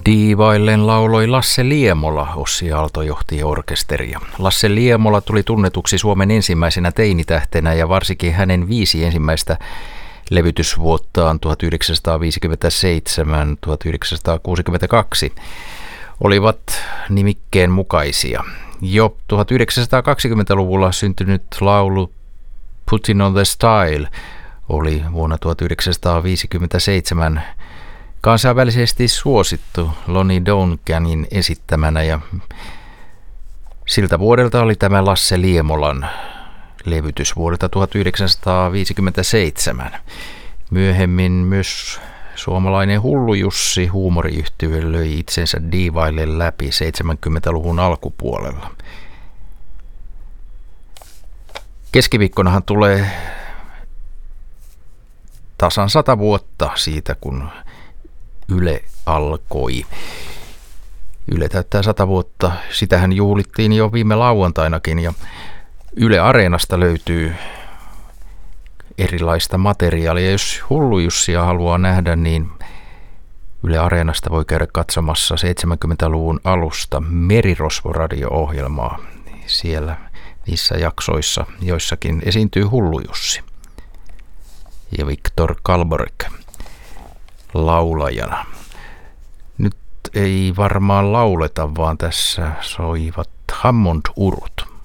Diivaillen lauloi Lasse Liemola, Ossi Aalto johti orkesteria. Lasse Liemola tuli tunnetuksi Suomen ensimmäisenä teinitähtenä ja varsinkin hänen 5 ensimmäistä levytysvuottaan 1957-1962 olivat nimikkeen mukaisia. Jo 1920-luvulla syntynyt laulu Putting on the Style oli vuonna 1957 kansainvälisesti suosittu Lonnie Doncanin esittämänä ja siltä vuodelta oli tämä Lasse Liemolan levytys vuodelta 1957. Myöhemmin myös suomalainen Hullu Jussi huumoriyhtye löi itsensä diivaille läpi 70-luvun alkupuolella. Keskiviikkonahan tulee tasan 100 vuotta siitä, kun Yle alkoi. Yle täyttää 100 vuotta. Sitähän juhlittiin jo viime lauantainakin ja Yle Areenasta löytyy erilaista materiaalia. Jos Hullu Jussia haluaa nähdä, niin Yle Areenasta voi käydä katsomassa 70-luvun alusta Merirosvo-radio-ohjelmaa. Siellä niissä jaksoissa joissakin esiintyy Hullu Jussi ja Viktor Kalborek laulajana. Nyt ei varmaan lauleta, vaan tässä soivat Hammond-urut.